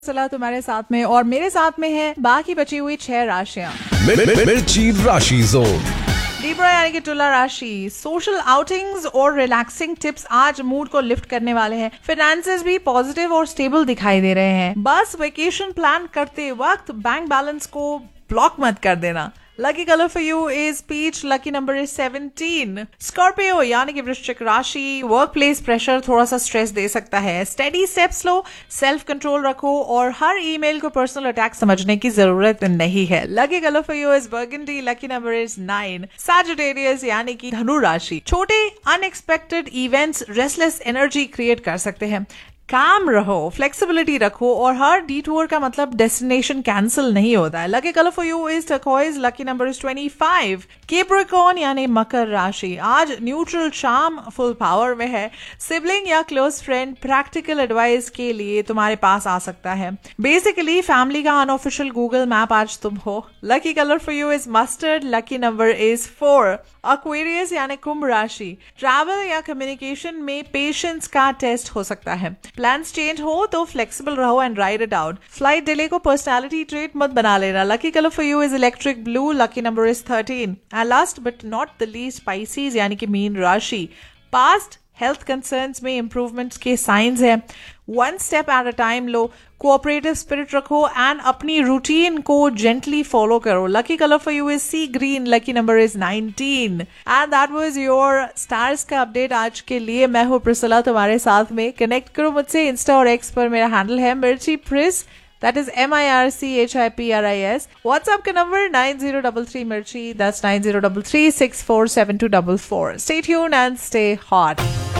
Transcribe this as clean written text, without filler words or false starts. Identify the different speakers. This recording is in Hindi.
Speaker 1: सलाह तुम्हारे साथ में और मेरे साथ में है बाकी बची हुई 6 राशियां।
Speaker 2: मिर्ची राशि जोन।
Speaker 1: लिब्रा यानी कि तुला राशि, सोशल आउटिंग्स और रिलैक्सिंग टिप्स आज मूड को लिफ्ट करने वाले हैं। फाइनेंसेस भी पॉजिटिव और स्टेबल दिखाई दे रहे हैं। बस वेकेशन प्लान करते वक्त बैंक बैलेंस को ब्लॉक मत कर देना। Lucky colour for you is peach, lucky number is 17। Scorpio यानी कि वृश्चिक राशि, वर्क प्लेस प्रेशर थोड़ा सा स्ट्रेस दे सकता है। स्टेडी स्टेप्स लो, सेल्फ कंट्रोल रखो और हर ईमेल को पर्सनल अटैक समझने की जरूरत नहीं है। Lucky colour for you is burgundy, lucky number is 9। Sagittarius यानी कि धनु राशि, छोटे unexpected events restless energy create कर सकते हैं। काम रहो, फ्लेक्सिबिलिटी रखो और हर डिटूर का मतलब डेस्टिनेशन कैंसिल नहीं होता है। Lucky colour for you is turquoise, lucky number is 25। Capricorn यानी मकर राशि, आज न्यूट्रल चार्म फुल पावर में है। सिबलिंग या क्लोज फ्रेंड प्रैक्टिकल एडवाइस के लिए तुम्हारे पास आ सकता है। बेसिकली फैमिली का अनऑफिशियल गूगल मैप आज तुम हो। Lucky colour for you is mustard, lucky number is 4। Aquarius यानी कुंभ राशि, ट्रैवल या कम्युनिकेशन में पेशेंस का टेस्ट हो सकता है। प्लान्स चेंज हो तो फ्लेक्सिबल रहो and ride it out. Flight delay को पर्सनालिटी ट्रेट मत बना लेना। Lucky colour for you is electric blue, lucky number is 13। And last but not the least species यानी कि मीन राशि, पास्ट हेल्थ कंसर्न्स में इंप्रूवमेंट्स के साइंस हैं। One step at a time low, cooperative spirit रखो एंड अपनी रूटीन को जेंटली फॉलो करो। Lucky colour for you is C green, lucky number is 19। And that was your stars का अपडेट आज के लिए। मैं हूँ प्रिसला तुम्हारे साथ में। कनेक्ट करो मुझसे इंस्टा और एक्स पर, मेरा हैंडल है मिर्ची प्रिस, that is MIRCHIPRIS। WhatsApp का नंबर 9033 मिर्ची, that's 9033647244। Stay tuned and stay hot।